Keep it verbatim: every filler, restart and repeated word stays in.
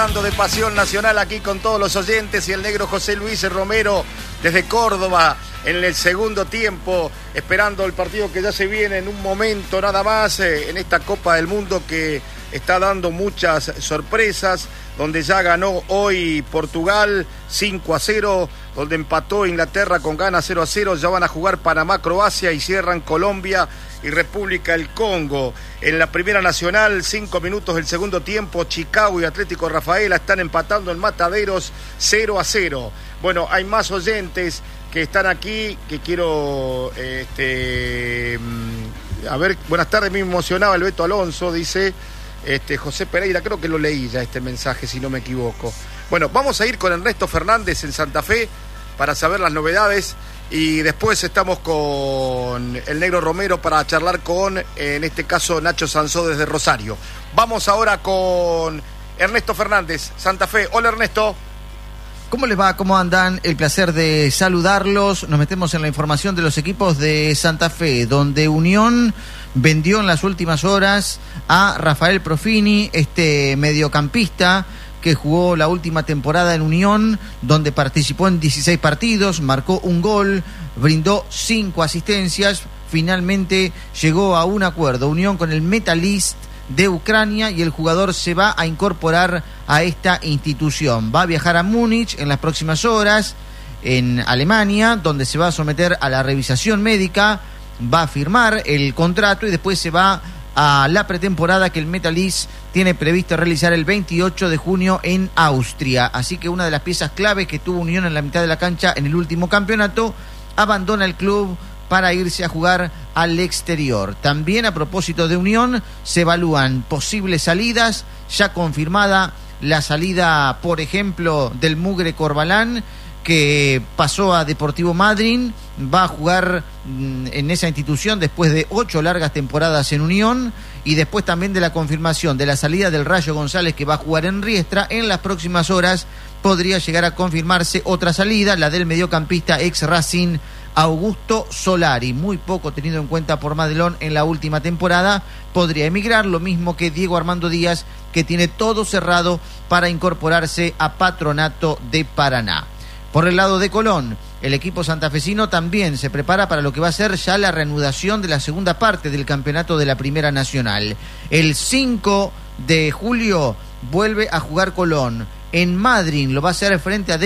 De Pasión Nacional aquí con todos los oyentes y el negro José Luis Romero desde Córdoba en el segundo tiempo, esperando el partido que ya se viene en un momento nada más eh, en esta Copa del Mundo que está dando muchas sorpresas, donde ya ganó hoy Portugal cinco a cero, donde empató Inglaterra con Ghana cero a cero, ya van a jugar Panamá, Croacia y cierran Colombia y República del Congo. En la Primera Nacional, cinco minutos del segundo tiempo, Chicago y Atlético Rafaela están empatando en Mataderos cero a cero. Bueno, hay más oyentes que están aquí, que quiero, este, a ver, buenas tardes, me emocionaba el Beto Alonso, dice este, José Pereira, creo que lo leí ya este mensaje, si no me equivoco. Bueno, vamos a ir con Ernesto Fernández en Santa Fe para saber las novedades. Y después estamos con el negro Romero para charlar con, en este caso, Nacho Sansó desde Rosario. Vamos ahora con Ernesto Fernández, Santa Fe. Hola, Ernesto. ¿Cómo les va? ¿Cómo andan? El placer de saludarlos. Nos metemos en la información de los equipos de Santa Fe, donde Unión vendió en las últimas horas a Rafael Profini, este mediocampista que jugó la última temporada en Unión, donde participó en dieciséis partidos, marcó un gol, brindó cinco asistencias, finalmente llegó a un acuerdo, Unión con el Metalist de Ucrania, y el jugador se va a incorporar a esta institución. Va a viajar a Múnich en las próximas horas, en Alemania, donde se va a someter a la revisación médica, va a firmar el contrato y después se va a la pretemporada que el Metalist tiene previsto realizar el veintiocho de junio en Austria. Así que una de las piezas claves que tuvo Unión en la mitad de la cancha en el último campeonato abandona el club para irse a jugar al exterior. También, a propósito de Unión, se evalúan posibles salidas, ya confirmada la salida, por ejemplo, del Mugre Corbalán, que pasó a Deportivo Madryn, va a jugar en esa institución después de ocho largas temporadas en Unión, y después también de la confirmación de la salida del Rayo González, que va a jugar en Riestra. En las próximas horas podría llegar a confirmarse otra salida, la del mediocampista ex Racing Augusto Solari, muy poco tenido en cuenta por Madelón en la última temporada, podría emigrar, lo mismo que Diego Armando Díaz, que tiene todo cerrado para incorporarse a Patronato de Paraná. Por el lado de Colón, el equipo santafesino también se prepara para lo que va a ser ya la reanudación de la segunda parte del campeonato de la Primera Nacional. El cinco de julio vuelve a jugar Colón. En Madryn lo va a hacer frente a